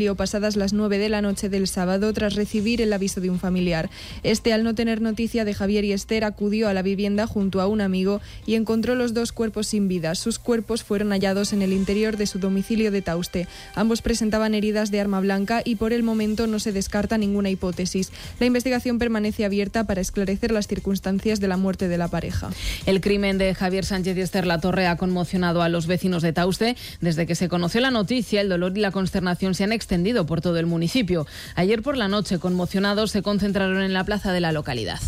pasadas las 9 de la noche del sábado tras recibir el aviso de un familiar. Este, al no tener noticia de Javier y Esther, acudió a la vivienda junto a un amigo y encontró los dos cuerpos sin vida. Sus cuerpos fueron hallados en el interior de su domicilio de Tauste. Ambos presentaban heridas de arma blanca y por el momento no se descarta ninguna hipótesis. La investigación permanece abierta para esclarecer las circunstancias de la muerte de la pareja. El crimen de Javier Sánchez y Esther Latorre ha conmocionado a los vecinos de Tauste. Desde que se conoció la noticia, el dolor y la consternación se han extendido por todo el municipio. Ayer por la noche, conmocionados, se concentraron en la plaza de la localidad.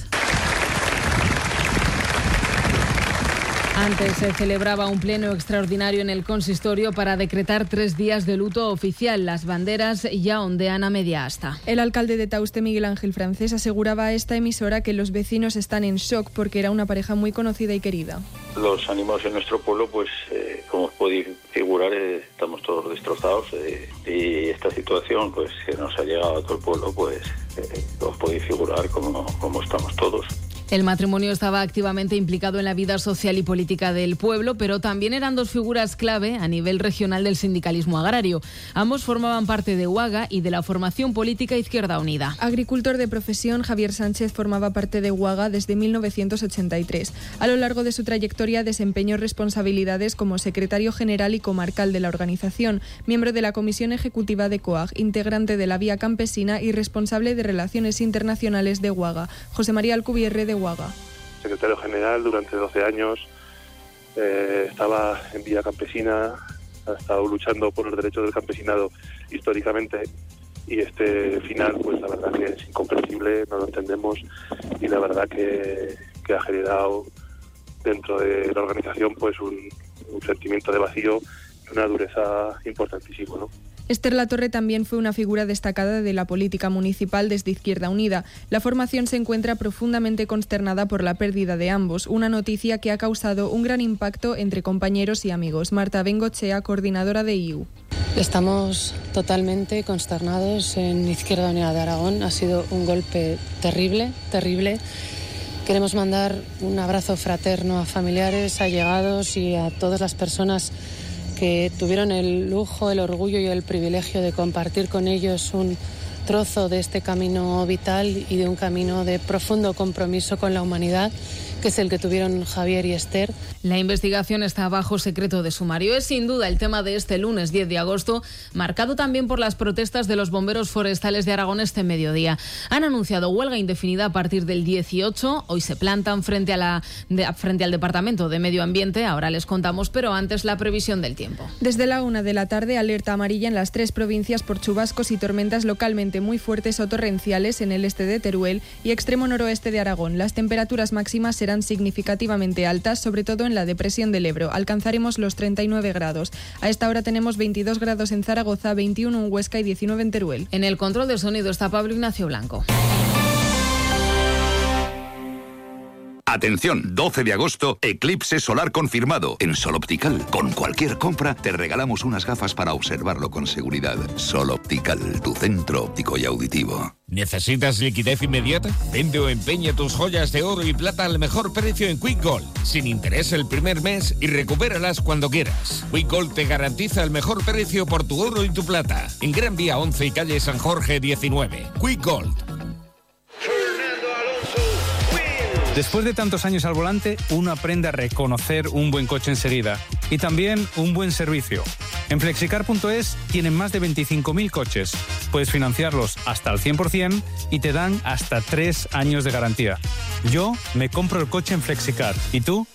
Antes se celebraba un pleno extraordinario en el consistorio para decretar 3 días de luto oficial. Las banderas ya ondean a media asta. El alcalde de Tauste, Miguel Ángel Francés, aseguraba a esta emisora que los vecinos están en shock porque era una pareja muy conocida y querida. Los ánimos en nuestro pueblo, pues como os podéis figurar, estamos todos destrozados y esta situación pues que nos ha llegado a todo el pueblo, pues os podéis figurar cómo estamos todos. El matrimonio estaba activamente implicado en la vida social y política del pueblo, pero también eran dos figuras clave a nivel regional del sindicalismo agrario. Ambos formaban parte de UAGA y de la formación política Izquierda Unida. Agricultor de profesión, Javier Sánchez formaba parte de UAGA desde 1983. A lo largo de su trayectoria desempeñó responsabilidades como secretario general y comarcal de la organización, miembro de la comisión ejecutiva de COAG, integrante de la Vía Campesina y responsable de Relaciones Internacionales de UAGA. José María Alcubierre, de UAGA. Secretario general durante 12 años, estaba en Vía Campesina, ha estado luchando por los derechos del campesinado históricamente y este final, pues la verdad que es incomprensible, no lo entendemos y la verdad que ha generado dentro de la organización pues un sentimiento de vacío y una dureza importantísima, ¿no? Esther Latorre también fue una figura destacada de la política municipal desde Izquierda Unida. La formación se encuentra profundamente consternada por la pérdida de ambos, una noticia que ha causado un gran impacto entre compañeros y amigos. Marta Bengochea, coordinadora de IU. Estamos totalmente consternados en Izquierda Unida de Aragón. Ha sido un golpe terrible, terrible. Queremos mandar un abrazo fraterno a familiares, allegados y a todas las personas que tuvieron el lujo, el orgullo y el privilegio de compartir con ellos un trozo de este camino vital y de un camino de profundo compromiso con la humanidad, que es el que tuvieron Javier y Esther. La investigación está bajo secreto de sumario. Es sin duda el tema de este lunes 10 de agosto, marcado también por las protestas de los bomberos forestales de Aragón este mediodía. Han anunciado huelga indefinida a partir del 18. Hoy se plantan frente al Departamento de Medio Ambiente. Ahora les contamos, pero antes la previsión del tiempo. Desde la 1 de la tarde, alerta amarilla en las 3 provincias por chubascos y tormentas localmente muy fuertes o torrenciales en el este de Teruel y extremo noroeste de Aragón. Las temperaturas máximas serán significativamente altas, sobre todo en la depresión del Ebro. Alcanzaremos los 39 grados. A esta hora tenemos 22 grados en Zaragoza, 21 en Huesca y 19 en Teruel. En el control de sonido está Pablo Ignacio Blanco. Atención, 12 de agosto, eclipse solar confirmado en Sol Optical. Con cualquier compra te regalamos unas gafas para observarlo con seguridad. Sol Optical, tu centro óptico y auditivo. ¿Necesitas liquidez inmediata? Vende o empeña tus joyas de oro y plata al mejor precio en Quick Gold, sin interés el primer mes y recupéralas cuando quieras. Quick Gold te garantiza el mejor precio por tu oro y tu plata. En Gran Vía 11 y calle San Jorge 19. Quick Gold. Después de tantos años al volante, uno aprende a reconocer un buen coche enseguida y también un buen servicio. En Flexicar.es tienen más de 25.000 coches. Puedes financiarlos hasta el 100% y te dan hasta 3 años de garantía. Yo me compro el coche en Flexicar. ¿Y tú?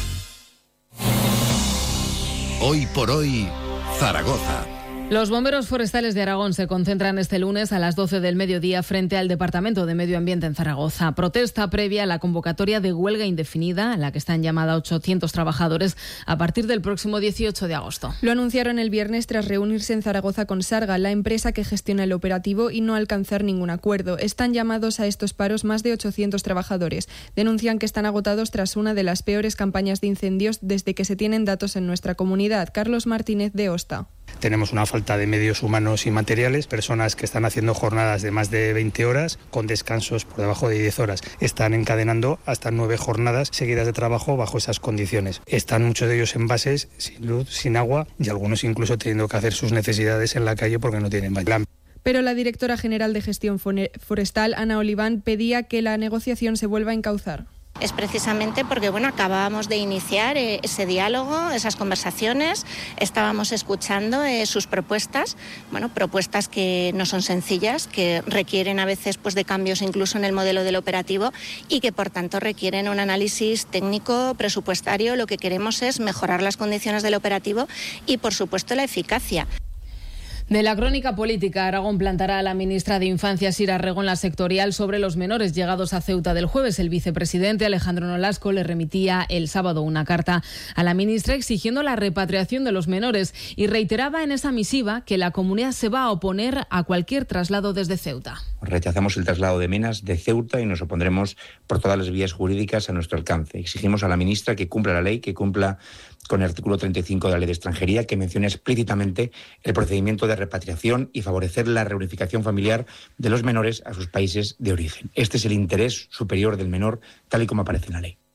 Hoy por hoy, Zaragoza. Los bomberos forestales de Aragón se concentran este lunes a las 12 del mediodía frente al Departamento de Medio Ambiente en Zaragoza. Protesta previa a la convocatoria de huelga indefinida, en la que están llamados 800 trabajadores a partir del próximo 18 de agosto. Lo anunciaron el viernes tras reunirse en Zaragoza con Sarga, la empresa que gestiona el operativo, y no alcanzar ningún acuerdo. Están llamados a estos paros más de 800 trabajadores. Denuncian que están agotados tras una de las peores campañas de incendios desde que se tienen datos en nuestra comunidad. Carlos Martínez, de Osta. Tenemos una falta de medios humanos y materiales, personas que están haciendo jornadas de más de 20 horas con descansos por debajo de 10 horas. Están encadenando hasta 9 jornadas seguidas de trabajo bajo esas condiciones. Están muchos de ellos en bases, sin luz, sin agua y algunos incluso teniendo que hacer sus necesidades en la calle porque no tienen baño. Pero la directora general de Gestión Forestal, Ana Oliván, pedía que la negociación se vuelva a encauzar. Es precisamente porque acabábamos de iniciar ese diálogo, esas conversaciones, estábamos escuchando sus propuestas, propuestas que no son sencillas, que requieren a veces de cambios incluso en el modelo del operativo y que por tanto requieren un análisis técnico, presupuestario. Lo que queremos es mejorar las condiciones del operativo y por supuesto la eficacia. De la crónica política, Aragón plantará a la ministra de Infancia, Sira Rego, en la sectorial sobre los menores llegados a Ceuta del jueves. El vicepresidente Alejandro Nolasco le remitía el sábado una carta a la ministra exigiendo la repatriación de los menores y reiteraba en esa misiva que la comunidad se va a oponer a cualquier traslado desde Ceuta. Rechazamos el traslado de menas de Ceuta y nos opondremos por todas las vías jurídicas a nuestro alcance. Exigimos a la ministra que cumpla la ley, que cumpla con el artículo 35 de la Ley de Extranjería, que menciona explícitamente el procedimiento de repatriación y favorecer la reunificación familiar de los menores a sus países de origen. Este es el interés superior del menor, tal y como aparece en la ley.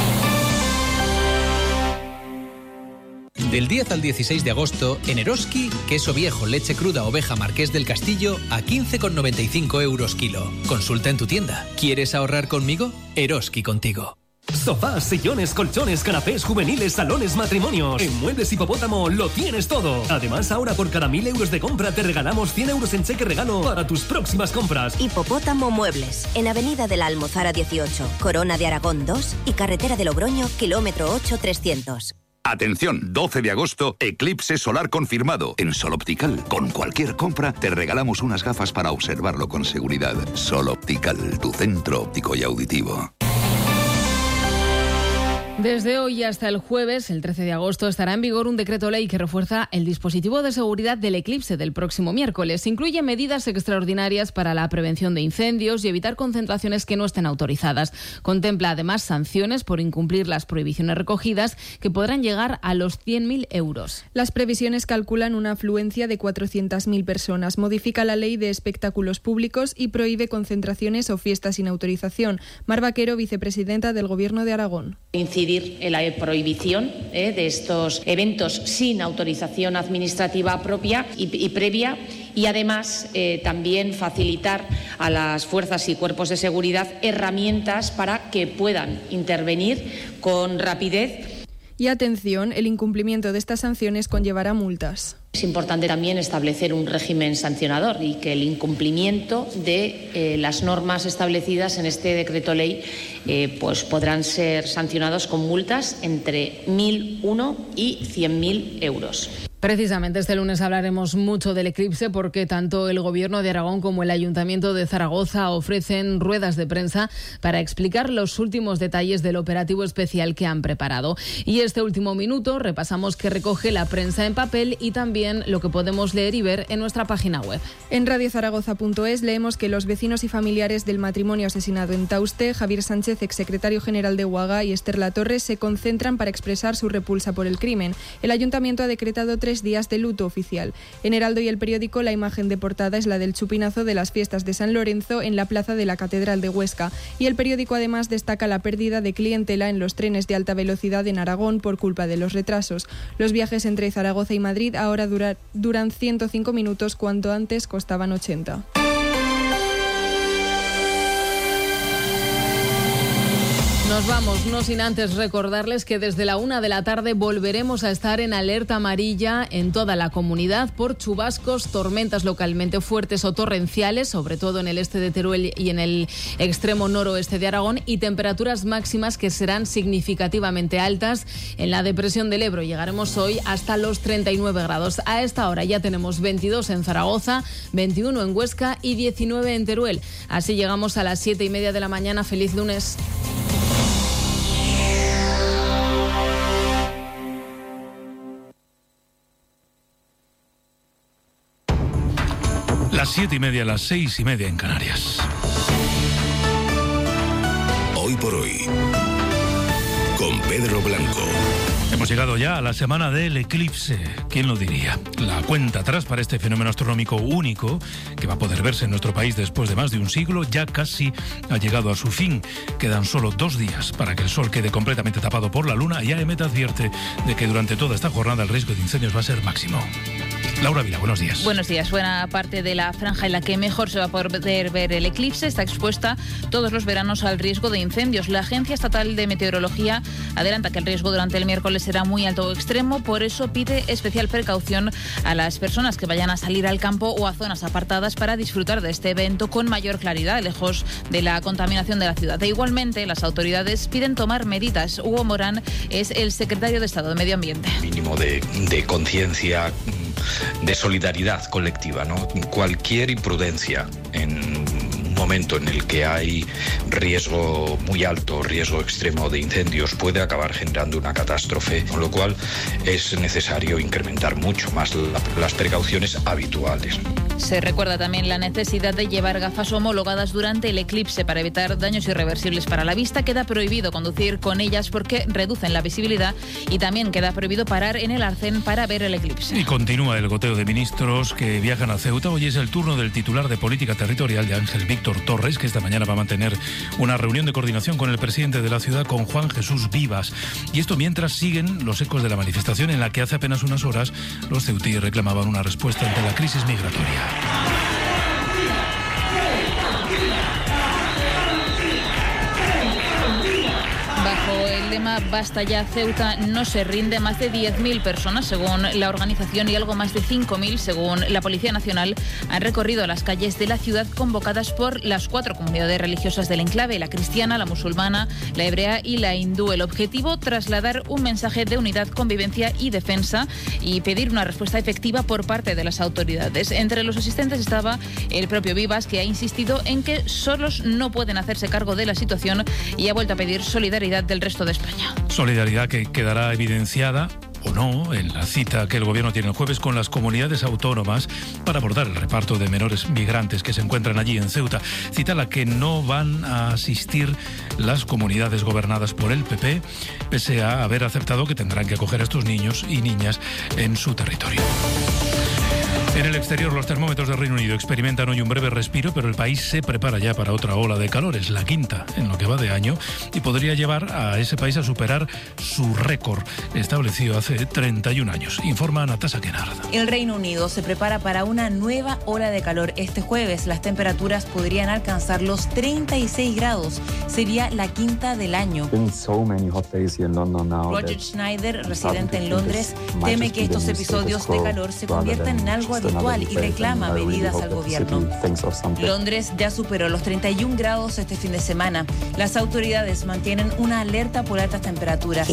Del 10 al 16 de agosto, en Eroski, queso viejo, leche cruda, oveja Marqués del Castillo, a 15,95 euros kilo. Consulta en tu tienda. ¿Quieres ahorrar conmigo? Eroski contigo. Sofás, sillones, colchones, canapés, juveniles, salones, matrimonios. En Muebles Hipopótamo lo tienes todo. Además, ahora por cada 1.000 euros de compra te regalamos 100 euros en cheque regalo para tus próximas compras. Hipopótamo Muebles, en Avenida de la Almozara 18, Corona de Aragón 2 y Carretera de Logroño, kilómetro 8,300. Atención, 12 de agosto, eclipse solar confirmado en Sol Optical. Con cualquier compra te regalamos unas gafas para observarlo con seguridad. Sol Optical, tu centro óptico y auditivo. Desde hoy hasta el jueves, el 13 de agosto, estará en vigor un decreto ley que refuerza el dispositivo de seguridad del eclipse del próximo miércoles. Incluye medidas extraordinarias para la prevención de incendios y evitar concentraciones que no estén autorizadas. Contempla además sanciones por incumplir las prohibiciones recogidas que podrán llegar a los 100.000 euros. Las previsiones calculan una afluencia de 400.000 personas. Modifica la ley de espectáculos públicos y prohíbe concentraciones o fiestas sin autorización. Mar Vaquero, vicepresidenta del Gobierno de Aragón. Incidir en la prohibición de estos eventos sin autorización administrativa propia y previa y además también facilitar a las fuerzas y cuerpos de seguridad herramientas para que puedan intervenir con rapidez. Y atención, el incumplimiento de estas sanciones conllevará multas. Es importante también establecer un régimen sancionador y que el incumplimiento de las normas establecidas en este decreto ley podrán ser sancionados con multas entre 1.001 y 100.000 euros. Precisamente este lunes hablaremos mucho del eclipse porque tanto el Gobierno de Aragón como el Ayuntamiento de Zaragoza ofrecen ruedas de prensa para explicar los últimos detalles del operativo especial que han preparado. Y este último minuto repasamos qué recoge la prensa en papel y también lo que podemos leer y ver en nuestra página web. En radiozaragoza.es leemos que los vecinos y familiares del matrimonio asesinado en Tauste, Javier Sánchez, exsecretario general de UAGA, y Esther Latorre se concentran para expresar su repulsa por el crimen. El Ayuntamiento ha decretado 3 días de luto oficial. En Heraldo y El Periódico, la imagen de portada es la del chupinazo de las fiestas de San Lorenzo en la plaza de la Catedral de Huesca. Y El Periódico además destaca la pérdida de clientela en los trenes de alta velocidad en Aragón por culpa de los retrasos. Los viajes entre Zaragoza y Madrid ahora duran 105 minutos cuando antes costaban 80. Nos vamos, no sin antes recordarles que desde la 1 de la tarde volveremos a estar en alerta amarilla en toda la comunidad por chubascos, tormentas localmente fuertes o torrenciales, sobre todo en el este de Teruel y en el extremo noroeste de Aragón, y temperaturas máximas que serán significativamente altas. En la depresión del Ebro llegaremos hoy hasta los 39 grados. A esta hora ya tenemos 22 en Zaragoza, 21 en Huesca y 19 en Teruel. Así llegamos a las 7:30 de la mañana. Feliz lunes. Las 7:30, las 6:30 en Canarias. Hoy por hoy, con Pedro Blanco. Hemos llegado ya a la semana del eclipse. ¿Quién lo diría? La cuenta atrás para este fenómeno astronómico único, que va a poder verse en nuestro país después de más de un siglo, ya casi ha llegado a su fin. Quedan solo 2 días para que el sol quede completamente tapado por la luna y AEMET advierte de que durante toda esta jornada el riesgo de incendios va a ser máximo. Laura Vila, buenos días. Buenos días. Buena parte de la franja en la que mejor se va a poder ver el eclipse está expuesta todos los veranos al riesgo de incendios. La Agencia Estatal de Meteorología adelanta que el riesgo durante el miércoles será muy alto o extremo, por eso pide especial precaución a las personas que vayan a salir al campo o a zonas apartadas para disfrutar de este evento con mayor claridad, lejos de la contaminación de la ciudad. E igualmente, las autoridades piden tomar medidas. Hugo Morán es el secretario de Estado de Medio Ambiente. Mínimo de conciencia, de solidaridad colectiva, ¿no? Cualquier imprudencia en un momento en el que hay riesgo muy alto, riesgo extremo de incendios, puede acabar generando una catástrofe, con lo cual es necesario incrementar mucho más las precauciones habituales. Se recuerda también la necesidad de llevar gafas homologadas durante el eclipse para evitar daños irreversibles para la vista. Queda prohibido conducir con ellas porque reducen la visibilidad y también queda prohibido parar en el arcén para ver el eclipse. Y continúa el goteo de ministros que viajan a Ceuta. Hoy es el turno del titular de Política Territorial, de Ángel Víctor Torres, que esta mañana va a mantener una reunión de coordinación con el presidente de la ciudad, con Juan Jesús Vivas. Y esto mientras siguen los ecos de la manifestación en la que hace apenas unas horas los ceutíes reclamaban una respuesta ante la crisis migratoria. Bajo el lema Basta ya Ceuta no se rinde, más de 10.000 personas según la organización y algo más de 5.000 según la Policía Nacional han recorrido las calles de la ciudad convocadas por las 4 comunidades religiosas del enclave, la cristiana, la musulmana, la hebrea y la hindú. El objetivo, trasladar un mensaje de unidad, convivencia y defensa y pedir una respuesta efectiva por parte de las autoridades. Entre los asistentes estaba el propio Vivas, que ha insistido en que solos no pueden hacerse cargo de la situación y ha vuelto a pedir solidaridad del resto de España. Solidaridad que quedará evidenciada o no en la cita que el gobierno tiene el jueves con las comunidades autónomas para abordar el reparto de menores migrantes que se encuentran allí en Ceuta. Cita a la que no van a asistir las comunidades gobernadas por el PP, pese a haber aceptado que tendrán que acoger a estos niños y niñas en su territorio. En el exterior, los termómetros del Reino Unido experimentan hoy un breve respiro, pero el país se prepara ya para otra ola de calor. Es la quinta en lo que va de año y podría llevar a ese país a superar su récord establecido hace 31 años. Informa Natasha Kennard. El Reino Unido se prepara para una nueva ola de calor. Este jueves las temperaturas podrían alcanzar los 36 grados. Sería la quinta del año. Roger Schneider, residente en Londres, teme que estos episodios de calor se conviertan en algo habitual y reclama medidas al gobierno. Londres ya superó los 31 grados este fin de semana. Las autoridades mantienen una alerta por altas temperaturas.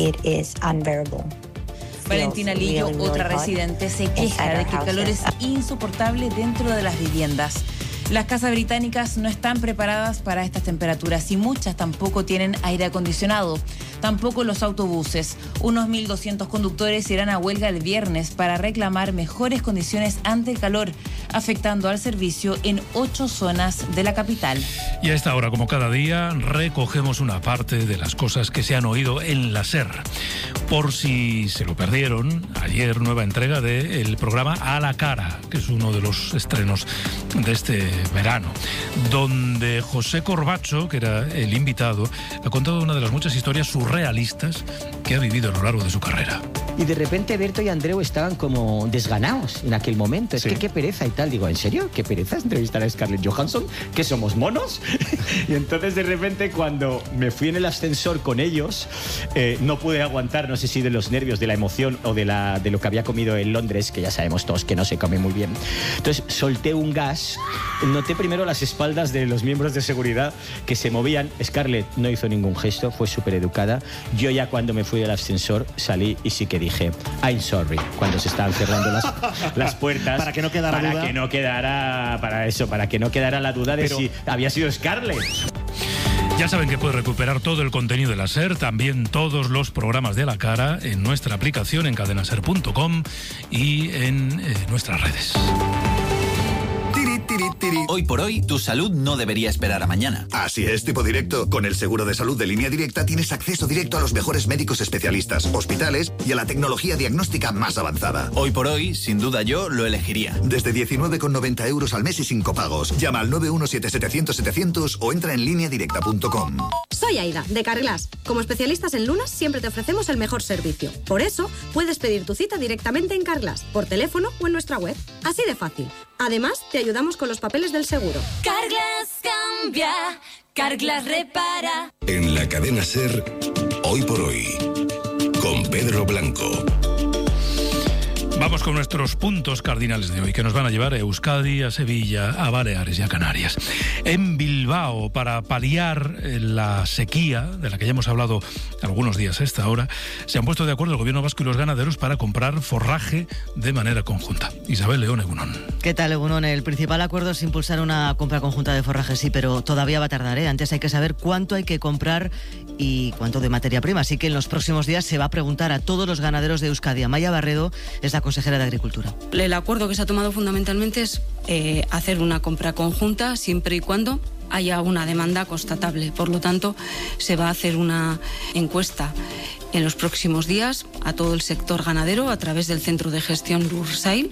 Valentina Lillo, otra residente, se queja de que el calor es insoportable dentro de las viviendas. Las casas británicas no están preparadas para estas temperaturas y muchas tampoco tienen aire acondicionado. Tampoco los autobuses. Unos 1.200 conductores irán a huelga el viernes para reclamar mejores condiciones ante el calor, afectando al servicio en 8 zonas de la capital. Y a esta hora, como cada día, recogemos una parte de las cosas que se han oído en la SER. Por si se lo perdieron, ayer nueva entrega del programa A la Cara, que es uno de los estrenos de este verano, donde José Corbacho, que era el invitado, ha contado una de las muchas historias surrealistas que ha vivido a lo largo de su carrera. Y de repente Berto y Andreu estaban como desganados en aquel momento. Es que qué pereza y tal. Digo, ¿en serio? ¿Qué pereza entrevistar a Scarlett Johansson? ¿Que somos monos? Y entonces de repente cuando me fui en el ascensor con ellos, no pude aguantar, no sé si de los nervios, de la emoción o de lo que había comido en Londres, que ya sabemos todos que no se come muy bien. Entonces solté un gas, noté primero las espaldas de los miembros de seguridad que se movían. Scarlett no hizo ningún gesto, fue súper educada. Yo ya cuando me fui del ascensor salí y sí que dije I'm sorry, cuando se estaban cerrando las puertas. Para que no quedara duda. Para que no quedara la duda de si había sido Scarlett. Ya saben que puede recuperar todo el contenido de la SER, también todos los programas de La Cara en nuestra aplicación en cadenaser.com y en nuestras redes. Kikirikiri. Hoy por hoy, tu salud no debería esperar a mañana. Así es, tipo directo. Con el seguro de salud de Línea Directa tienes acceso directo a los mejores médicos especialistas, hospitales y a la tecnología diagnóstica más avanzada. Hoy por hoy, sin duda yo lo elegiría. Desde 19,90 euros al mes y sin copagos. Llama al 917-700-700 o entra en lineadirecta.com. Soy Aida, de Carglass. Como especialistas en lunas, siempre te ofrecemos el mejor servicio. Por eso, puedes pedir tu cita directamente en Carglass, por teléfono o en nuestra web. Así de fácil. Además, te ayudamos con los papeles del seguro. Carglass cambia, Carglass repara. En la cadena SER, Hoy por Hoy, con Pedro Blanco. Vamos con nuestros puntos cardinales de hoy, que nos van a llevar a Euskadi, a Sevilla, a Baleares y a Canarias. En Bilbao, para paliar la sequía, de la que ya hemos hablado algunos días a esta hora, se han puesto de acuerdo el gobierno vasco y los ganaderos para comprar forraje de manera conjunta. Isabel León, Egunon. ¿Qué tal, Egunon? El principal acuerdo es impulsar una compra conjunta de forraje, sí, pero todavía va a tardar, ¿eh? Antes hay que saber cuánto hay que comprar y cuánto de materia prima. Así que en los próximos días se va a preguntar a todos los ganaderos de Euskadi. Amaya Barredo es la consejera de Agricultura. El acuerdo que se ha tomado fundamentalmente es hacer una compra conjunta siempre y cuando haya una demanda constatable. Por lo tanto, se va a hacer una encuesta en los próximos días a todo el sector ganadero a través del Centro de Gestión Lursail,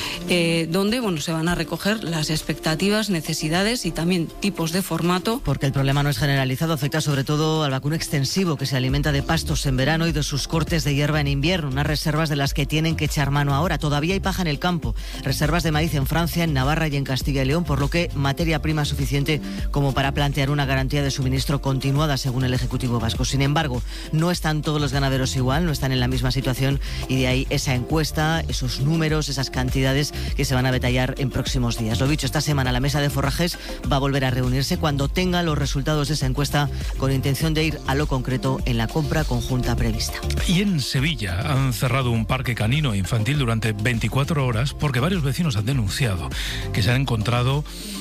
donde se van a recoger las expectativas, necesidades y también tipos de formato. Porque el problema no es generalizado, afecta sobre todo al vacuno extensivo, que se alimenta de pastos en verano y de sus cortes de hierba en invierno, unas reservas de las que tienen que echar mano ahora. Todavía hay paja en el campo, reservas de maíz en Francia, en Navarra y en Castilla y León, por lo que materia prima suficiente como para plantear una garantía de suministro continuada, según el Ejecutivo vasco. Sin embargo, no están todos los ganaderos igual, no están en la misma situación, y de ahí esa encuesta, esos números, esas cantidades que se van a detallar en próximos días. Lo dicho, esta semana la mesa de forrajes va a volver a reunirse cuando tenga los resultados de esa encuesta, con intención de ir a lo concreto en la compra conjunta prevista. Y en Sevilla han cerrado un parque canino e infantil durante 24 horas porque varios vecinos han denunciado que se han encontrado,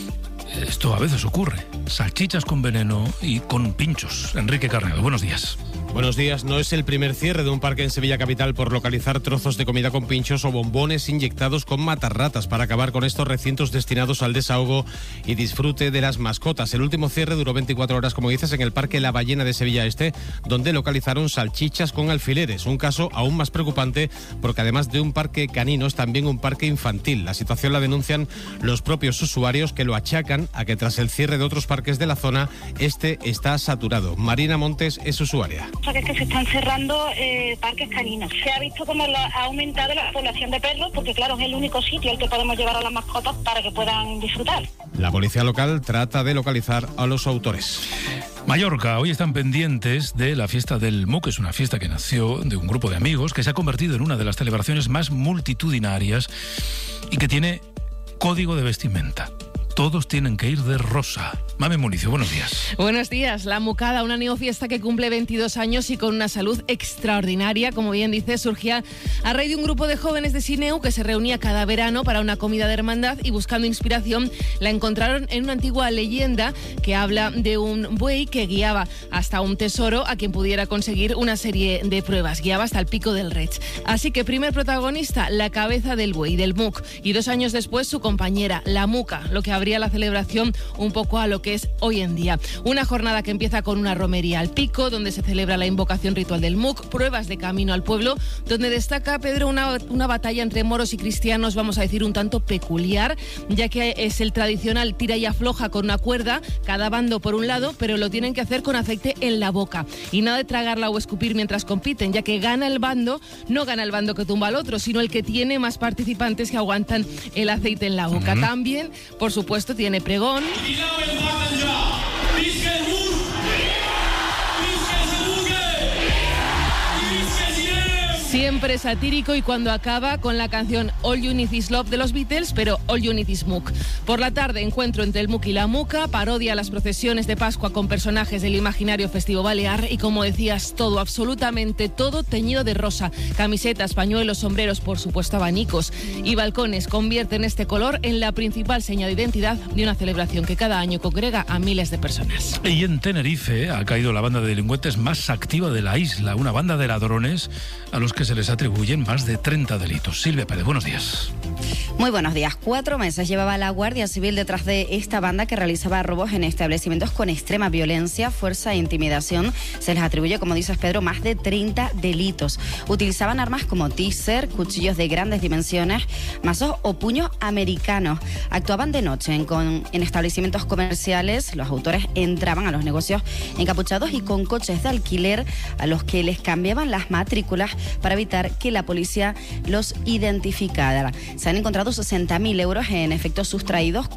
esto a veces ocurre, salchichas con veneno y con pinchos. Enrique Carnedo, buenos días. Buenos días. No es el primer cierre de un parque en Sevilla capital por localizar trozos de comida con pinchos o bombones inyectados con matarratas para acabar con estos recintos destinados al desahogo y disfrute de las mascotas. El último cierre duró 24 horas, como dices, en el Parque La Ballena de Sevilla Este, donde localizaron salchichas con alfileres. Un caso aún más preocupante porque además de un parque canino es también un parque infantil. La situación la denuncian los propios usuarios, que lo achacan a que tras el cierre de otros parques de la zona, este está saturado. Marina Montes es usuaria. Que es que se están cerrando parques caninos. Se ha visto cómo ha aumentado la población de perros, porque claro, es el único sitio al que podemos llevar a las mascotas para que puedan disfrutar. La policía local trata de localizar a los autores. Mallorca, hoy están pendientes de la fiesta del MUC. Es una fiesta que nació de un grupo de amigos, que se ha convertido en una de las celebraciones más multitudinarias y que tiene código de vestimenta. Todos tienen que ir de rosa. Mame Municio, buenos días. Buenos días. La Mucada, una neofiesta que cumple 22 años y con una salud extraordinaria, como bien dice, surgía a raíz de un grupo de jóvenes de Sineu que se reunía cada verano para una comida de hermandad, y buscando inspiración la encontraron en una antigua leyenda que habla de un buey que guiaba hasta un tesoro a quien pudiera conseguir una serie de pruebas. Guiaba hasta el Pico del Reig. Así que primer protagonista, la cabeza del buey, del MUC, y 2 años después su compañera, la Muca, lo que abría la celebración un poco a lo que es hoy en día. Una jornada que empieza con una romería al pico, donde se celebra la invocación ritual del MUC, pruebas de camino al pueblo, donde destaca, Pedro, una batalla entre moros y cristianos, vamos a decir, un tanto peculiar, ya que es el tradicional tira y afloja con una cuerda, cada bando por un lado, pero lo tienen que hacer con aceite en la boca. Y nada de tragarla o escupir mientras compiten, ya que no gana el bando que tumba al otro, sino el que tiene más participantes que aguantan el aceite en la boca. También, por supuesto, tiene pregón. Siempre satírico, y cuando acaba con la canción All You Need Is Love de los Beatles, pero All You Need Is MUC. Por la tarde, encuentro entre el MUC y la Muca, parodia a las procesiones de Pascua con personajes del imaginario festivo balear y, como decías, todo, absolutamente todo teñido de rosa. Camisetas, pañuelos, sombreros, por supuesto abanicos y balcones convierten este color en la principal seña de identidad de una celebración que cada año congrega a miles de personas. Y en Tenerife ha caído la banda de delincuentes más activa de la isla, una banda de ladrones a los que se les atribuyen más de 30 delitos. Silvia Pérez, buenos días. Muy buenos días. 4 meses llevaba la Guardia Civil detrás de esta banda que realizaba robos en establecimientos con extrema violencia, fuerza e intimidación. Se les atribuye, como dices, Pedro, más de 30 delitos. Utilizaban armas como taser, cuchillos de grandes dimensiones, mazos o puños americanos. Actuaban de noche en establecimientos comerciales. Los autores entraban a los negocios encapuchados y con coches de alquiler a los que les cambiaban las matrículas para evitar que la policía los identificara. Se han encontrado 60.000 euros en efectos sustraídos.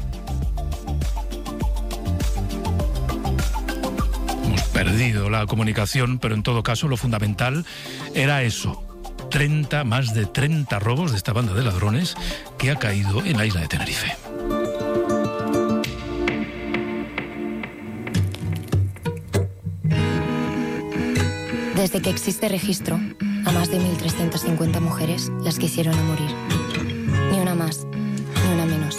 Hemos perdido la comunicación, pero en todo caso lo fundamental era eso. Más de 30 robos de esta banda de ladrones que ha caído en la isla de Tenerife. Desde que existe registro, a más de 1.350 mujeres las quisieron a morir. Ni una más, ni una menos.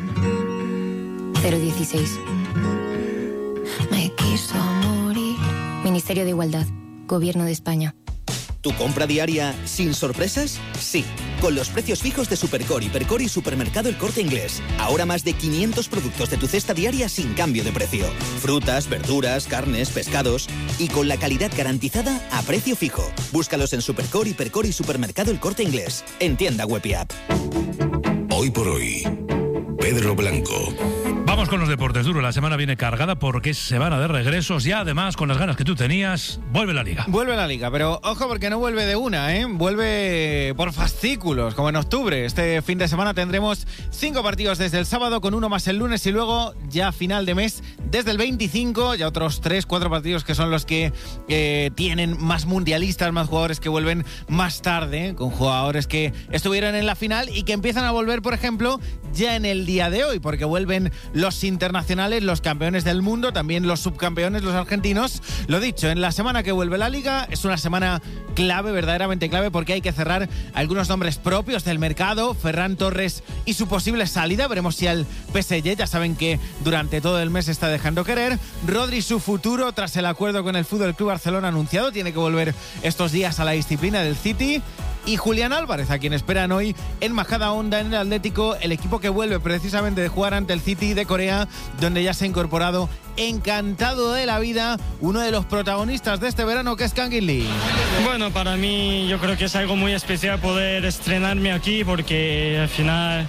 016. Me quiso morir. Ministerio de Igualdad, Gobierno de España. ¿Tu compra diaria sin sorpresas? Sí, con los precios fijos de Supercor, Hipercor y Supermercado El Corte Inglés. Ahora más de 500 productos de tu cesta diaria sin cambio de precio. Frutas, verduras, carnes, pescados y con la calidad garantizada a precio fijo. Búscalos en Supercor, Hipercor y Supermercado El Corte Inglés. En tienda web y app. Hoy por hoy, Pedro Blanco. Vamos con los deportes duros. La semana viene cargada porque es semana de regresos y además, con las ganas que tú tenías, vuelve la Liga. Vuelve la Liga, pero ojo porque no vuelve de una, ¿eh? Vuelve por fascículos, como en octubre. Este fin de semana tendremos 5 partidos desde el sábado, con uno más el lunes y luego ya final de mes desde el 25, ya otros 3-4 partidos que son los que tienen más mundialistas, más jugadores que vuelven más tarde, con jugadores que estuvieron en la final y que empiezan a volver, por ejemplo, ya en el día de hoy, porque vuelven los internacionales, los campeones del mundo, también los subcampeones, los argentinos. Lo dicho, en la semana que vuelve la Liga es una semana clave, verdaderamente clave, porque hay que cerrar algunos nombres propios del mercado. Ferran Torres y su posible salida, veremos si al PSG, ya saben que durante todo el mes está dejando querer. Rodri, su futuro tras el acuerdo con el Fútbol Club Barcelona anunciado, tiene que volver estos días a la disciplina del City. Y Julián Álvarez, a quien esperan hoy en Majadahonda, en el Atlético, el equipo que vuelve precisamente de jugar ante el City de Corea, donde ya se ha incorporado, encantado de la vida, uno de los protagonistas de este verano, que es Kang In Lee. Bueno, para mí yo creo que es algo muy especial poder estrenarme aquí, porque al final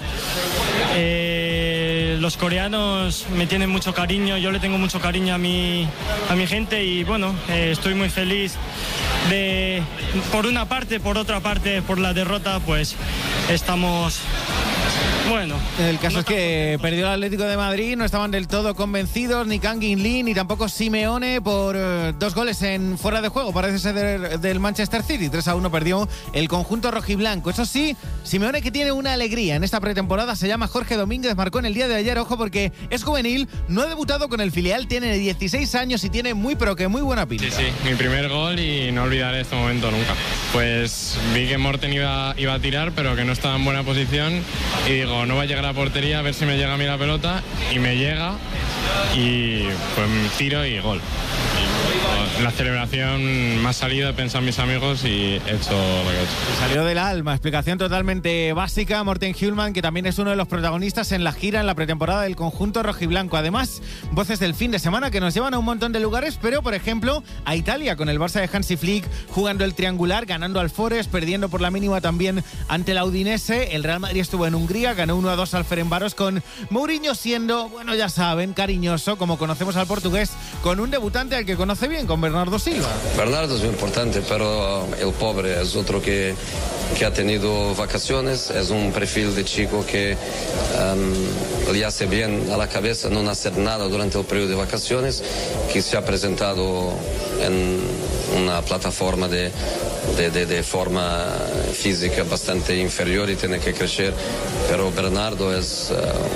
los coreanos me tienen mucho cariño, yo le tengo mucho cariño a mi gente y bueno, estoy muy feliz de, por una parte, por otra parte, por la derrota, pues estamos... Bueno, el caso es que perdió el Atlético de Madrid, no estaban del todo convencidos ni Kang In Lee ni tampoco Simeone por 2 goles en fuera de juego, parece ser del Manchester City. 3-1 perdió el conjunto rojiblanco. Eso sí, Simeone, que tiene una alegría en esta pretemporada, se llama Jorge Domínguez, marcó en el día de ayer, ojo, porque es juvenil, no ha debutado con el filial, tiene 16 años y tiene muy buena pinta. Sí, mi primer gol y no olvidaré este momento nunca. Pues vi que Morten iba a tirar, pero que no estaba en buena posición y digo, no va a llegar a la portería, a ver si me llega a mí la pelota, y me llega y pues tiro y gol. La celebración me ha salido, he pensado en mis amigos y he hecho lo que he hecho. Salió del alma, explicación totalmente básica. Morten Hjulmand, que también es uno de los protagonistas en la gira, en la pretemporada del conjunto rojiblanco. Además, voces del fin de semana que nos llevan a un montón de lugares, pero por ejemplo a Italia, con el Barça de Hansi Flick jugando el triangular, ganando al Forest, perdiendo por la mínima también ante la Udinese. El Real Madrid estuvo en Hungría, ganó 1-2 al Ferencváros, con Mourinho siendo, bueno, ya saben, cariñoso, como conocemos al portugués, con un debutante al que conoce bien, con Bernardo Silva. Bernardo es muy importante, pero el pobre es otro que ha tenido vacaciones, es un perfil de chico que le hace bien a la cabeza no hacer nada durante el periodo de vacaciones, que se ha presentado en una plataforma de forma física bastante inferior y tiene que crecer, pero Bernardo es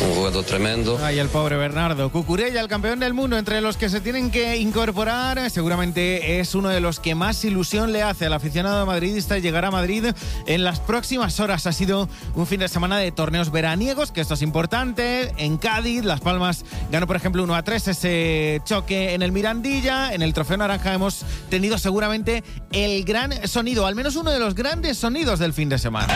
ruedo tremendo. Ay, el pobre Bernardo. Cucurella, el campeón del mundo, entre los que se tienen que incorporar, seguramente es uno de los que más ilusión le hace al aficionado madridista llegar a Madrid en las próximas horas. Ha sido un fin de semana de torneos veraniegos, que esto es importante. En Cádiz, Las Palmas ganó, por ejemplo, 1-3 ese choque en el Mirandilla. En el Trofeo Naranja hemos tenido seguramente el gran sonido, al menos uno de los grandes sonidos del fin de semana.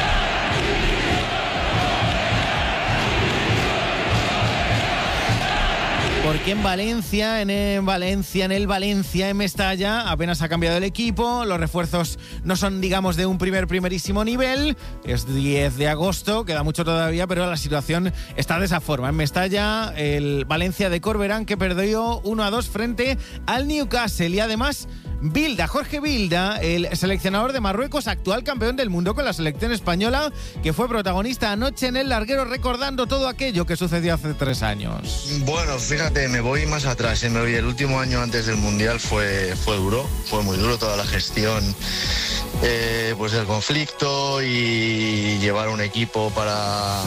Porque en Valencia, en Mestalla, apenas ha cambiado el equipo. Los refuerzos no son, digamos, de un primerísimo nivel. Es 10 de agosto, queda mucho todavía, pero la situación está de esa forma. En Mestalla, el Valencia de Corberán, que perdió 1-2 frente al Newcastle. Y además, Jorge Vilda, el seleccionador de Marruecos, actual campeón del mundo con la selección española, que fue protagonista anoche en el larguero recordando todo aquello que sucedió hace 3 años. Bueno, fíjate, me voy más atrás. El último año antes del Mundial fue duro, fue muy duro toda la gestión, pues el conflicto y llevar un equipo para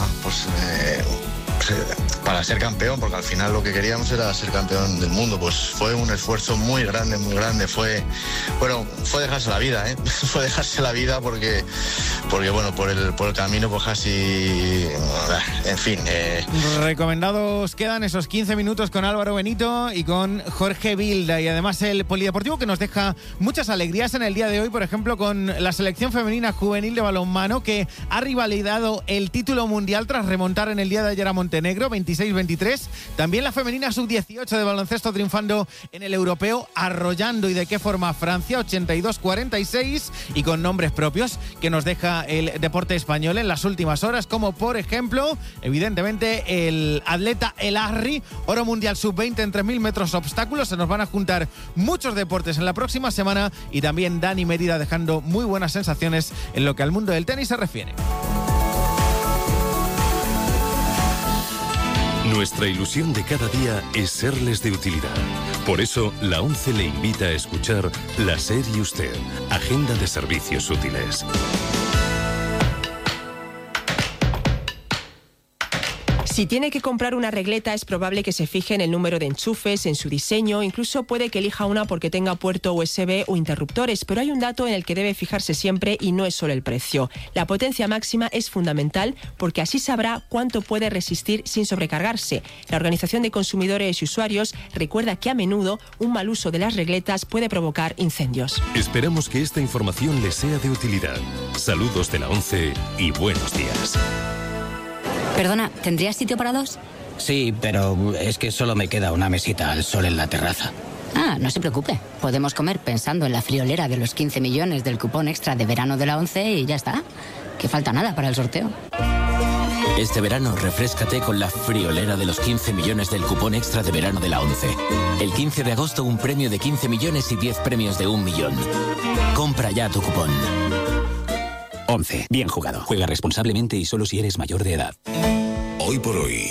ser campeón, porque al final lo que queríamos era ser campeón del mundo. Pues fue un esfuerzo muy grande, fue dejarse la vida, fue dejarse la vida porque bueno, por el camino pues casi, en fin. Recomendados quedan esos 15 minutos con Álvaro Benito y con Jorge Vilda, y además el polideportivo que nos deja muchas alegrías en el día de hoy, por ejemplo con la selección femenina juvenil de balonmano, que ha rivalidado el título mundial tras remontar en el día de ayer a Montenegro 26-23. También la femenina sub-18 de baloncesto triunfando en el europeo, arrollando y de qué forma Francia 82-46, y con nombres propios que nos deja el deporte español en las últimas horas, como por ejemplo, evidentemente, el atleta El Arri, oro mundial sub-20 en 3.000 metros obstáculos. Se nos van a juntar muchos deportes en la próxima semana, y también Dani Mérida dejando muy buenas sensaciones en lo que al mundo del tenis se refiere. Nuestra ilusión de cada día es serles de utilidad. Por eso, la ONCE le invita a escuchar La SER y Usted, Agenda de Servicios Útiles. Si tiene que comprar una regleta, es probable que se fije en el número de enchufes, en su diseño, incluso puede que elija una porque tenga puerto USB o interruptores, pero hay un dato en el que debe fijarse siempre y no es solo el precio. La potencia máxima es fundamental porque así sabrá cuánto puede resistir sin sobrecargarse. La Organización de Consumidores y Usuarios recuerda que a menudo un mal uso de las regletas puede provocar incendios. Esperamos que esta información les sea de utilidad. Saludos de la ONCE y buenos días. Perdona, ¿tendrías sitio para 2? Sí, pero es que solo me queda una mesita al sol en la terraza. Ah, no se preocupe. Podemos comer pensando en la friolera de los 15 millones del cupón extra de verano de la ONCE y ya está. Que falta nada para el sorteo. Este verano refréscate con la friolera de los 15 millones del cupón extra de verano de la ONCE. El 15 de agosto un premio de 15 millones y 10 premios de 1 millón. Compra ya tu cupón. ONCE. Bien jugado. Juega responsablemente y solo si eres mayor de edad. Hoy por hoy,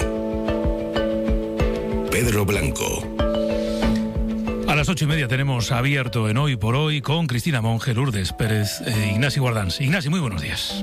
Pedro Blanco. A las 8:30 tenemos abierto en Hoy por Hoy con Cristina Monge, Lourdes Pérez e Ignasi Guardans. Ignasi, muy buenos días.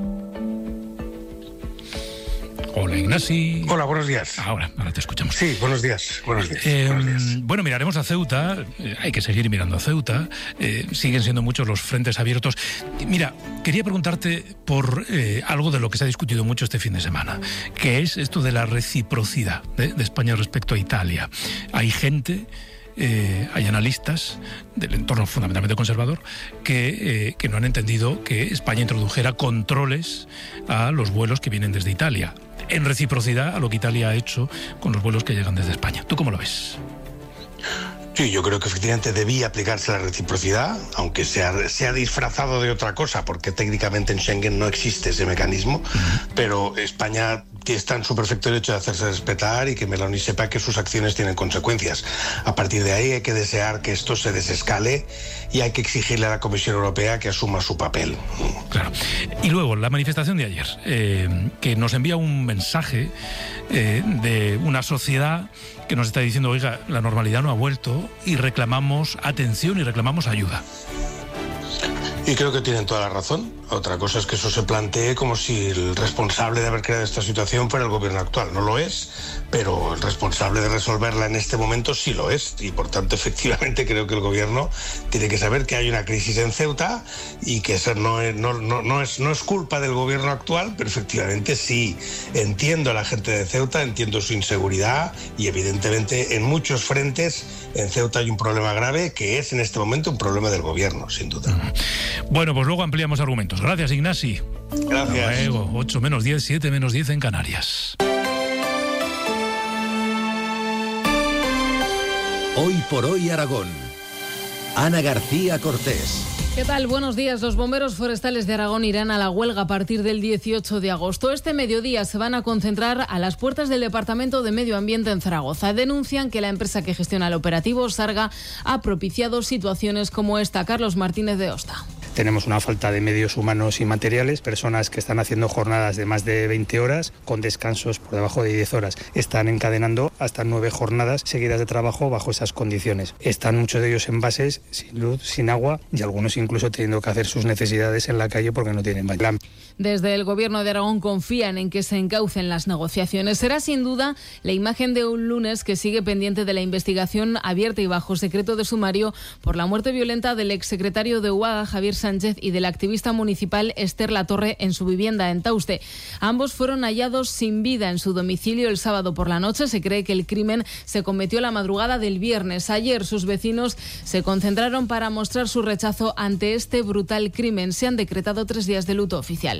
Hola, Ignasi. Hola, buenos días. Ahora te escuchamos. Sí, buenos días. Buenos días. Bueno, miraremos a Ceuta. Hay que seguir mirando a Ceuta. Siguen siendo muchos los frentes abiertos. Mira, quería preguntarte por algo de lo que se ha discutido mucho este fin de semana, que es esto de la reciprocidad de España respecto a Italia. Hay gente... hay analistas del entorno fundamentalmente conservador que no han entendido que España introdujera controles a los vuelos que vienen desde Italia, en reciprocidad a lo que Italia ha hecho con los vuelos que llegan desde España. ¿Tú cómo lo ves? Sí, yo creo que efectivamente debía aplicarse la reciprocidad, aunque sea disfrazado de otra cosa, porque técnicamente en Schengen no existe ese mecanismo, pero España está en su perfecto derecho de hacerse respetar y que Meloni sepa que sus acciones tienen consecuencias. A partir de ahí hay que desear que esto se desescale y hay que exigirle a la Comisión Europea que asuma su papel. Claro. Y luego, la manifestación de ayer, que nos envía un mensaje de una sociedad que nos está diciendo, oiga, la normalidad no ha vuelto y reclamamos atención y reclamamos ayuda. Y creo que tienen toda la razón. Otra cosa es que eso se plantee como si el responsable de haber creado esta situación fuera el gobierno actual. No lo es, pero el responsable de resolverla en este momento sí lo es. Y por tanto, efectivamente, creo que el gobierno tiene que saber que hay una crisis en Ceuta y que eso no es culpa del gobierno actual, pero efectivamente sí entiendo a la gente de Ceuta, entiendo su inseguridad y evidentemente en muchos frentes en Ceuta hay un problema grave que es en este momento un problema del gobierno, sin duda. Bueno, pues luego ampliamos argumentos. Gracias, Ignasi. Gracias. Luego, 8 menos 10, 7 menos 10 en Canarias. Hoy por hoy Aragón. Ana García Cortés. ¿Qué tal? Buenos días. Los bomberos forestales de Aragón irán a la huelga a partir del 18 de agosto. Este mediodía se van a concentrar a las puertas del Departamento de Medio Ambiente en Zaragoza. Denuncian que la empresa que gestiona el operativo, Sarga, ha propiciado situaciones como esta. Carlos Martínez de Osta. Tenemos una falta de medios humanos y materiales, personas que están haciendo jornadas de más de 20 horas con descansos por debajo de 10 horas. Están encadenando hasta 9 jornadas seguidas de trabajo bajo esas condiciones. Están muchos de ellos en bases, sin luz, sin agua y algunos incluso teniendo que hacer sus necesidades en la calle porque no tienen baño. Desde el Gobierno de Aragón confían en que se encaucen las negociaciones. Será sin duda la imagen de un lunes que sigue pendiente de la investigación abierta y bajo secreto de sumario por la muerte violenta del exsecretario de UAGA, Javier Sánchez, y de la activista municipal Esther Latorre en su vivienda en Tauste. Ambos fueron hallados sin vida en su domicilio el sábado por la noche. Se cree que el crimen se cometió la madrugada del viernes. Ayer sus vecinos se concentraron para mostrar su rechazo ante este brutal crimen. Se han decretado 3 días de luto oficial.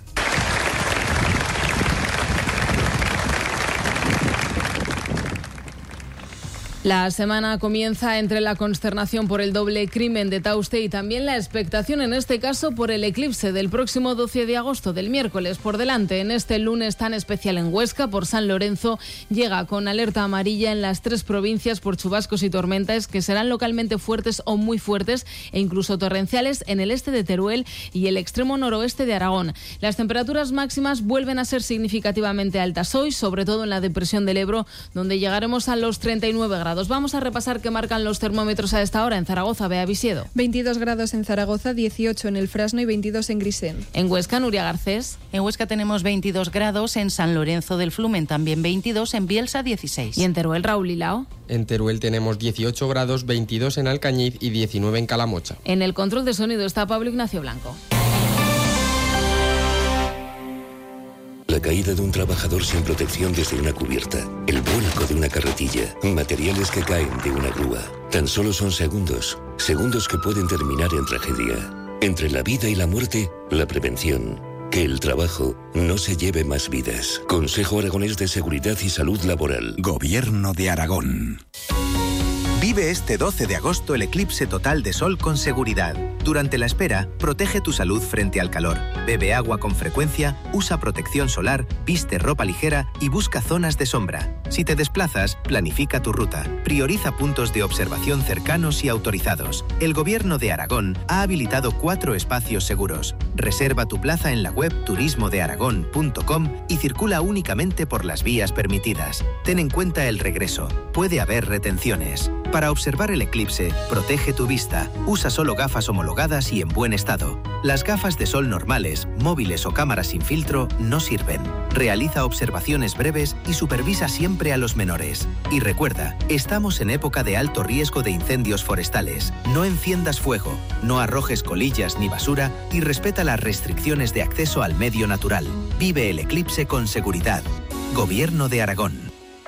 La semana comienza entre la consternación por el doble crimen de Tauste y también la expectación, en este caso, por el eclipse del próximo 12 de agosto, del miércoles por delante. En este lunes tan especial en Huesca, por San Lorenzo, llega con alerta amarilla en las 3 provincias por chubascos y tormentas que serán localmente fuertes o muy fuertes e incluso torrenciales en el este de Teruel y el extremo noroeste de Aragón. Las temperaturas máximas vuelven a ser significativamente altas hoy, sobre todo en la depresión del Ebro, donde llegaremos a los 39 grados. Vamos a repasar qué marcan los termómetros a esta hora. En Zaragoza, Bea Visiedo. 22 grados en Zaragoza, 18 en el Frasno y 22 en Grisén. En Huesca, Nuria Garcés. En Huesca tenemos 22 grados, en San Lorenzo del Flumen también 22, en Bielsa 16. ¿Y en Teruel, Raúl Lilao? En Teruel tenemos 18 grados, 22 en Alcañiz y 19 en Calamocha. En el control de sonido está Pablo Ignacio Blanco. La caída de un trabajador sin protección desde una cubierta, el vuelco de una carretilla, materiales que caen de una grúa. Tan solo son segundos, segundos que pueden terminar en tragedia. Entre la vida y la muerte, la prevención. Que el trabajo no se lleve más vidas. Consejo Aragonés de Seguridad y Salud Laboral. Gobierno de Aragón. Vive este 12 de agosto el eclipse total de sol con seguridad. Durante la espera, protege tu salud frente al calor. Bebe agua con frecuencia, usa protección solar, viste ropa ligera y busca zonas de sombra. Si te desplazas, planifica tu ruta. Prioriza puntos de observación cercanos y autorizados. El Gobierno de Aragón ha habilitado 4 espacios seguros. Reserva tu plaza en la web turismodearagón.com y circula únicamente por las vías permitidas. Ten en cuenta el regreso. Puede haber retenciones. Para observar el eclipse, protege tu vista. Usa solo gafas homologadas y en buen estado. Las gafas de sol normales, móviles o cámaras sin filtro no sirven. Realiza observaciones breves y supervisa siempre a los menores. Y recuerda, estamos en época de alto riesgo de incendios forestales. No enciendas fuego, no arrojes colillas ni basura y respeta las restricciones de acceso al medio natural. Vive el eclipse con seguridad. Gobierno de Aragón.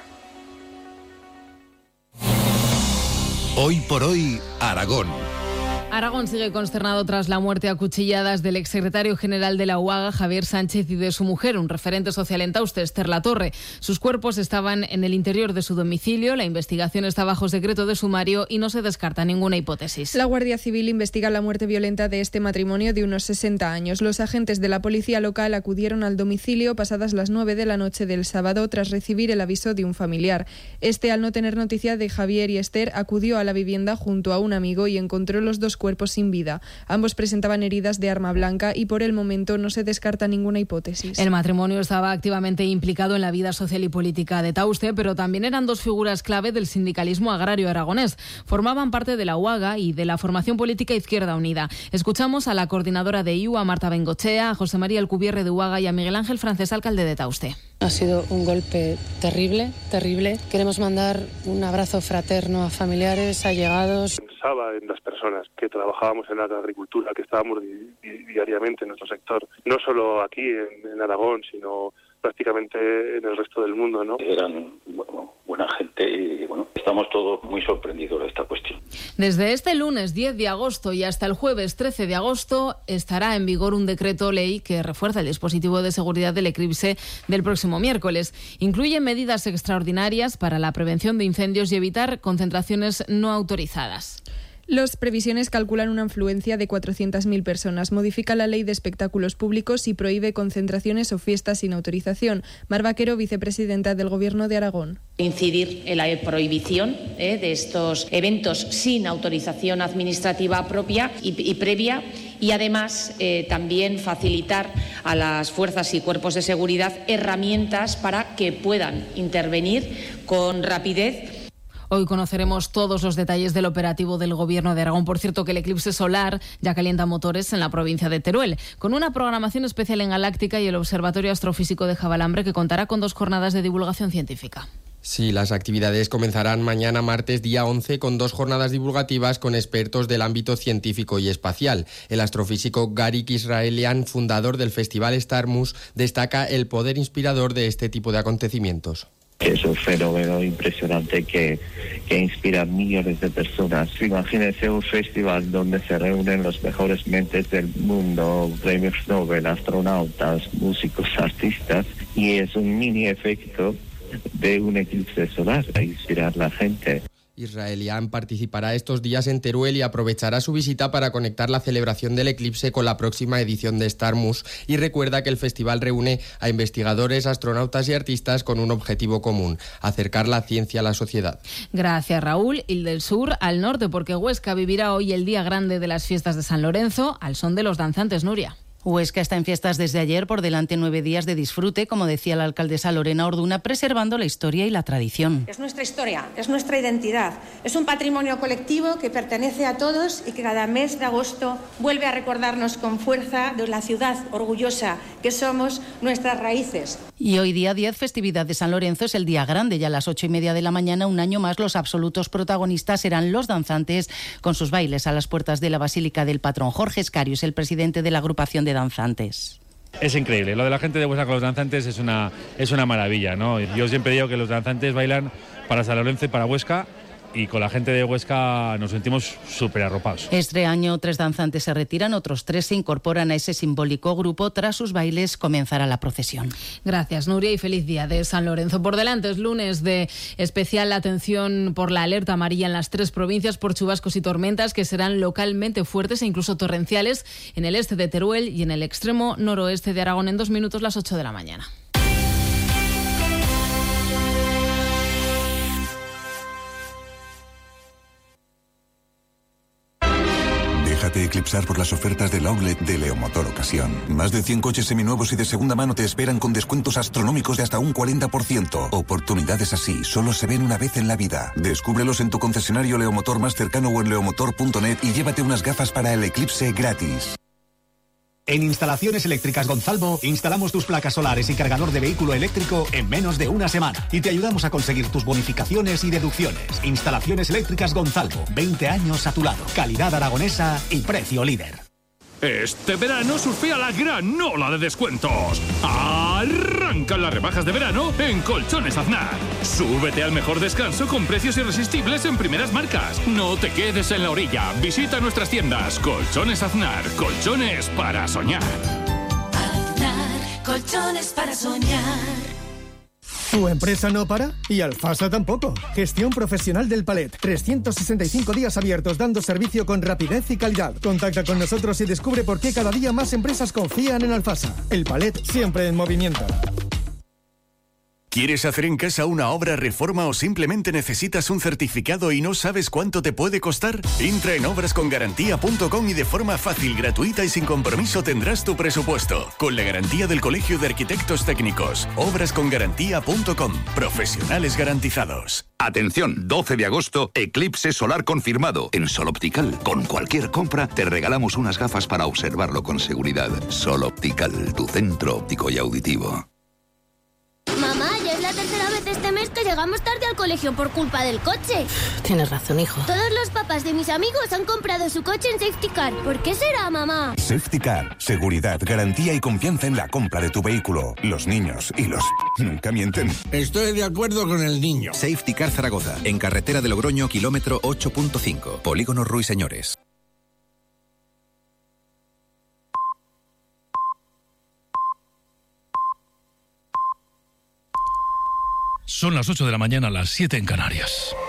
Hoy por hoy, Aragón. Aragón sigue consternado tras la muerte a cuchilladas del exsecretario general de la UAGA, Javier Sánchez, y de su mujer, un referente social en Tauste, Esther Latorre. Sus cuerpos estaban en el interior de su domicilio. La investigación está bajo secreto de sumario y no se descarta ninguna hipótesis. La Guardia Civil investiga la muerte violenta de este matrimonio de unos 60 años. Los agentes de la policía local acudieron al domicilio pasadas las 9 de la noche del sábado tras recibir el aviso de un familiar. Este, al no tener noticia de Javier y Esther, acudió a la vivienda junto a un amigo y encontró los dos cuerpos sin vida. Ambos presentaban heridas de arma blanca y por el momento no se descarta ninguna hipótesis. El matrimonio estaba activamente implicado en la vida social y política de Tauste, pero también eran dos figuras clave del sindicalismo agrario aragonés. Formaban parte de la UAGA y de la formación política Izquierda Unida. Escuchamos a la coordinadora de IU, a Marta Bengochea, a José María Alcubierre de UAGA y a Miguel Ángel Francés, alcalde de Tauste. Ha sido un golpe terrible, terrible. Queremos mandar un abrazo fraterno a familiares, allegados. Pensaba en las personas que trabajábamos en la agricultura, que estábamos diariamente en nuestro sector, no solo aquí en Aragón, sino prácticamente en el resto del mundo, ¿no? Eran buena gente y estamos todos muy sorprendidos de esta cuestión. Desde este lunes 10 de agosto y hasta el jueves 13 de agosto estará en vigor un decreto ley que refuerza el dispositivo de seguridad del eclipse del próximo miércoles. Incluye medidas extraordinarias para la prevención de incendios y evitar concentraciones no autorizadas. Las previsiones calculan una afluencia de 400.000 personas. Modifica la ley de espectáculos públicos y prohíbe concentraciones o fiestas sin autorización. Mar Vaquero, vicepresidenta del Gobierno de Aragón. Incidir en la prohibición de estos eventos sin autorización administrativa propia y previa, y además también facilitar a las fuerzas y cuerpos de seguridad herramientas para que puedan intervenir con rapidez. Hoy conoceremos todos los detalles del operativo del Gobierno de Aragón. Por cierto, que el eclipse solar ya calienta motores en la provincia de Teruel, con una programación especial en Galáctica y el Observatorio Astrofísico de Javalambre, que contará con 2 jornadas de divulgación científica. Sí, las actividades comenzarán mañana martes día 11 con 2 jornadas divulgativas con expertos del ámbito científico y espacial. El astrofísico Garik Israelian, fundador del Festival Starmus, destaca el poder inspirador de este tipo de acontecimientos. Es un fenómeno impresionante que inspira a millones de personas. Imagínense un festival donde se reúnen los mejores mentes del mundo, premios Nobel, astronautas, músicos, artistas, y es un mini efecto de un eclipse solar, a inspirar a la gente. Israelian participará estos días en Teruel y aprovechará su visita para conectar la celebración del eclipse con la próxima edición de Starmus, y recuerda que el festival reúne a investigadores, astronautas y artistas con un objetivo común: acercar la ciencia a la sociedad. Gracias, Raúl. Y del sur al norte, porque Huesca vivirá hoy el día grande de las fiestas de San Lorenzo al son de los danzantes, Nuria. Huesca está en fiestas desde ayer, por delante 9 días de disfrute, como decía la alcaldesa Lorena Orduna, preservando la historia y la tradición. Es nuestra historia, es nuestra identidad, es un patrimonio colectivo que pertenece a todos y que cada mes de agosto vuelve a recordarnos con fuerza de la ciudad orgullosa que somos, nuestras raíces. Y hoy día 10, festividad de San Lorenzo, es el día grande. Ya a las 8:30 de la mañana, un año más, los absolutos protagonistas serán los danzantes, con sus bailes a las puertas de la Basílica del Patrón. Jorge Escarius, el presidente de la agrupación de danzantes. Es increíble, lo de la gente de Huesca con los danzantes es una maravilla, ¿no? Yo siempre digo que los danzantes bailan para San Lorenzo y para Huesca, y con la gente de Huesca nos sentimos súper arropados. Este año 3 danzantes se retiran, otros 3 se incorporan a ese simbólico grupo. Tras sus bailes comenzará la procesión. Gracias, Nuria, y feliz día de San Lorenzo. Por delante es lunes de especial atención por la alerta amarilla en las 3 provincias por chubascos y tormentas que serán localmente fuertes e incluso torrenciales en el este de Teruel y en el extremo noroeste de Aragón. En 2 minutos, las 8 de la mañana. Déjate eclipsar por las ofertas del outlet de Leomotor Ocasión. Más de 100 coches seminuevos y de segunda mano te esperan con descuentos astronómicos de hasta un 40%. Oportunidades así solo se ven una vez en la vida. Descúbrelos en tu concesionario Leomotor más cercano o en leomotor.net y llévate unas gafas para el eclipse gratis. En Instalaciones Eléctricas Gonzalvo instalamos tus placas solares y cargador de vehículo eléctrico en menos de una semana y te ayudamos a conseguir tus bonificaciones y deducciones. Instalaciones Eléctricas Gonzalvo, 20 años a tu lado, calidad aragonesa y precio líder. Este verano surfea la gran ola de descuentos. Arrancan las rebajas de verano en Colchones Aznar. Súbete al mejor descanso con precios irresistibles en primeras marcas. No te quedes en la orilla. Visita nuestras tiendas. Colchones Aznar. Colchones para soñar. Aznar. Colchones para soñar. ¿Tu empresa no para? Y Alfasa tampoco. Gestión profesional del palet. 365 días abiertos dando servicio con rapidez y calidad. Contacta con nosotros y descubre por qué cada día más empresas confían en Alfasa. El palet siempre en movimiento. ¿Quieres hacer en casa una obra, reforma o simplemente necesitas un certificado y no sabes cuánto te puede costar? Entra en obrascongarantía.com y de forma fácil, gratuita y sin compromiso tendrás tu presupuesto. Con la garantía del Colegio de Arquitectos Técnicos. Obrascongarantía.com. Profesionales garantizados. Atención, 12 de agosto, eclipse solar confirmado. En Sol Optical, con cualquier compra, te regalamos unas gafas para observarlo con seguridad. Sol Optical, tu centro óptico y auditivo. Mamá, ya es la tercera vez este mes que llegamos tarde al colegio por culpa del coche. Tienes razón, hijo. Todos los papás de mis amigos han comprado su coche en Safety Car. ¿Por qué será, mamá? Safety Car. Seguridad, garantía y confianza en la compra de tu vehículo. Los niños y los... nunca mienten. Estoy de acuerdo con el niño. Safety Car Zaragoza. En carretera de Logroño, kilómetro 8.5. Polígono Ruiseñores. Son las 8 de la mañana, las 7 en Canarias.